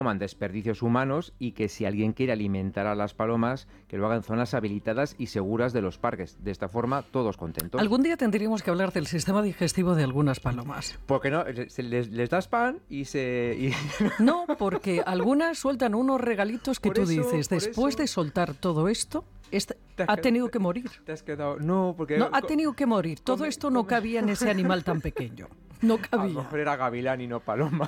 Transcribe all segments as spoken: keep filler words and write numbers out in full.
coman desperdicios humanos y que si alguien quiere alimentar a las palomas, que lo haga en zonas habilitadas y seguras de los parques. De esta forma, todos contentos. Algún día tendríamos que hablar del sistema digestivo de algunas palomas. Porque no, se les, les das pan y se... Y... No, porque algunas sueltan unos regalitos que por tú eso, dices, después eso... de soltar todo esto, este, has ha quedado, tenido que morir. Te has quedado... No, porque... No, ha tenido que morir. Todo come, esto no come. cabía en ese animal tan pequeño. No cabía. A lo mejor era gavilán y no paloma.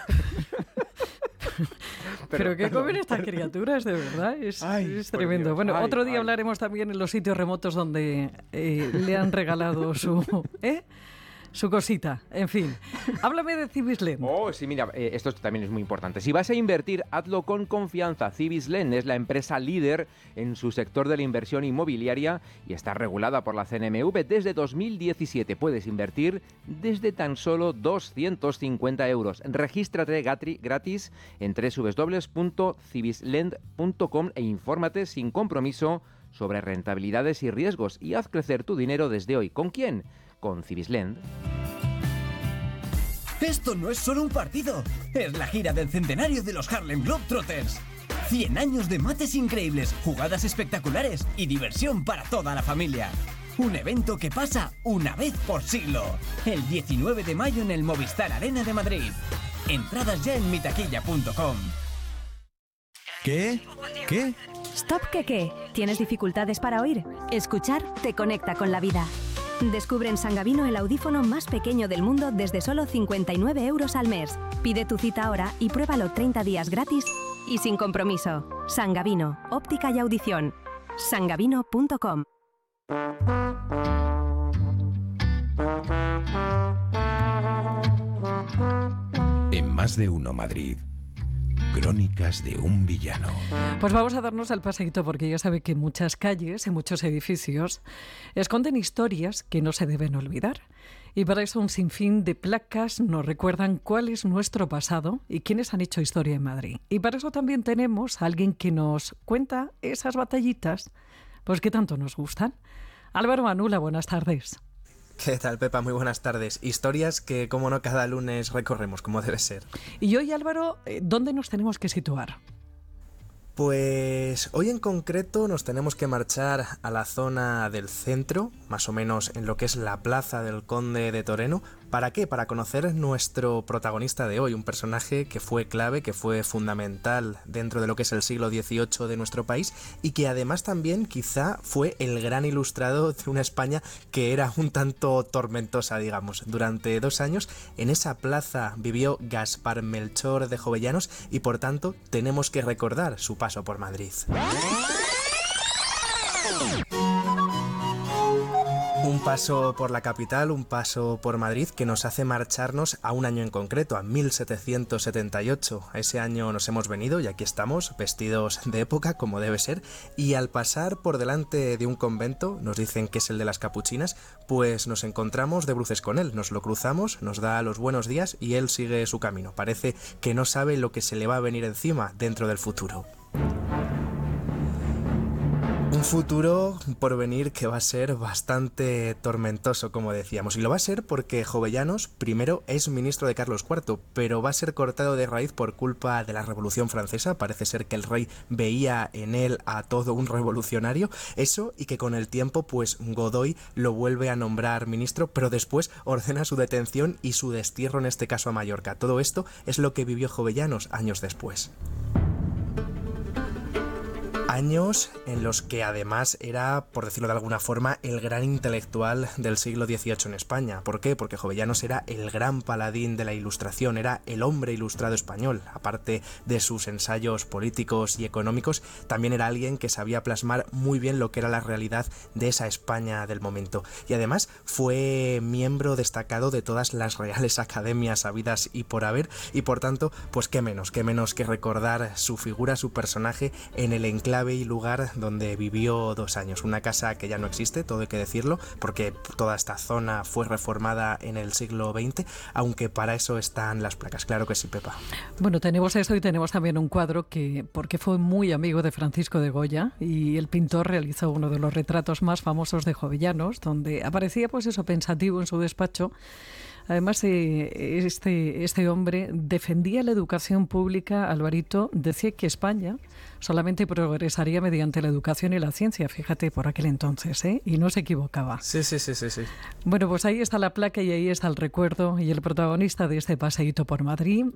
Pero, Pero ¿qué comen estas criaturas, de verdad? Es, ay, es tremendo. Dios, bueno, ay, otro día ay. hablaremos también en los sitios remotos donde eh, le han regalado su... ¿eh? Su cosita, en fin. Háblame de Cibislen. Oh, sí, mira, eh, esto también es muy importante. Si vas a invertir, hazlo con confianza. Cibislen es la empresa líder en su sector de la inversión inmobiliaria y está regulada por la C N M V desde dos mil diecisiete. Puedes invertir desde tan solo doscientos cincuenta euros. Regístrate gratis en doble u doble u doble u punto cibislend punto com e infórmate sin compromiso sobre rentabilidades y riesgos y haz crecer tu dinero desde hoy. ¿Con quién? Con Cibislend. Esto no es solo un partido, es la gira del centenario de los Harlem Globetrotters. cien años de mates increíbles, jugadas espectaculares y diversión para toda la familia. Un evento que pasa una vez por siglo. El diecinueve de mayo en el Movistar Arena de Madrid. Entradas ya en mi taquilla punto com. ¿Qué? ¿Qué? Stop, ¿qué qué? ¿Tienes dificultades para oír? Escuchar te conecta con la vida. Descubre en Sangavino el audífono más pequeño del mundo desde solo cincuenta y nueve euros al mes. Pide tu cita ahora y pruébalo treinta días gratis y sin compromiso. Sangavino, óptica y audición. sangavino punto com. En Más de Uno Madrid. Crónicas de un villano. Pues vamos a darnos al paseíto porque ya sabe que muchas calles y muchos edificios esconden historias que no se deben olvidar. Y para eso un sinfín de placas nos recuerdan cuál es nuestro pasado y quiénes han hecho historia en Madrid. Y para eso también tenemos a alguien que nos cuenta esas batallitas, pues que tanto nos gustan. Álvaro Manula, buenas tardes. ¿Qué tal, Pepa? Muy buenas tardes. Historias que, como no, cada lunes recorremos, como debe ser. Y hoy, Álvaro, ¿dónde nos tenemos que situar? Pues hoy en concreto nos tenemos que marchar a la zona del centro, más o menos en lo que es la Plaza del Conde de Toreno. ¿Para qué? Para conocer nuestro protagonista de hoy, un personaje que fue clave, que fue fundamental dentro de lo que es el siglo dieciocho de nuestro país y que además también quizá fue el gran ilustrado de una España que era un tanto tormentosa, digamos. Durante dos años en esa plaza vivió Gaspar Melchor de Jovellanos y por tanto tenemos que recordar su paso por Madrid. Un paso por la capital, un paso por Madrid que nos hace marcharnos a un año en concreto, a mil setecientos setenta y ocho. A ese año nos hemos venido y aquí estamos, vestidos de época como debe ser, y al pasar por delante de un convento, nos dicen que es el de las Capuchinas, pues nos encontramos de bruces con él, nos lo cruzamos, nos da los buenos días y él sigue su camino. Parece que no sabe lo que se le va a venir encima dentro del futuro. Un futuro por venir que va a ser bastante tormentoso, como decíamos. Y lo va a ser porque Jovellanos primero es ministro de Carlos cuarto, pero va a ser cortado de raíz por culpa de la Revolución Francesa. Parece ser que el rey veía en él a todo un revolucionario. Eso, y que con el tiempo, pues Godoy lo vuelve a nombrar ministro, pero después ordena su detención y su destierro, en este caso a Mallorca. Todo esto es lo que vivió Jovellanos años después. Años en los que además era, por decirlo de alguna forma, el gran intelectual del siglo dieciocho en España. ¿Por qué? Porque Jovellanos era el gran paladín de la Ilustración, era el hombre ilustrado español. Aparte de sus ensayos políticos y económicos, también era alguien que sabía plasmar muy bien lo que era la realidad de esa España del momento. Y además fue miembro destacado de todas las reales academias habidas y por haber, y por tanto, pues qué menos, qué menos que recordar su figura, su personaje en el enclave y lugar donde vivió dos años. Una casa que ya no existe, todo hay que decirlo, porque toda esta zona fue reformada en el siglo veinte, aunque para eso están las placas. Claro que sí, Pepa. Bueno, tenemos eso y tenemos también un cuadro que, porque fue muy amigo de Francisco de Goya, y el pintor realizó uno de los retratos más famosos de Jovellanos, donde aparecía pues eso, pensativo en su despacho, Además, eh, este, este hombre defendía la educación pública. Alvarito decía que España solamente progresaría mediante la educación y la ciencia, fíjate, por aquel entonces, ¿eh? Y no se equivocaba. Sí, sí, sí, sí, sí. Bueno, pues ahí está la placa y ahí está el recuerdo y el protagonista de este paseíto por Madrid.